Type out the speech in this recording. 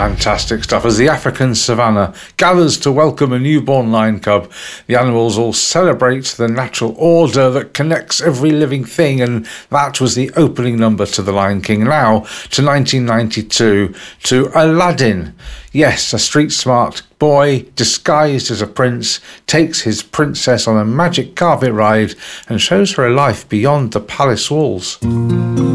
Fantastic stuff. As the African savannah gathers to welcome a newborn lion cub, the animals all celebrate the natural order that connects every living thing, and that was the opening number to The Lion King. Now to 1992, to Aladdin. Yes, a street-smart boy disguised as a prince takes his princess on a magic carpet ride and shows her a life beyond the palace walls.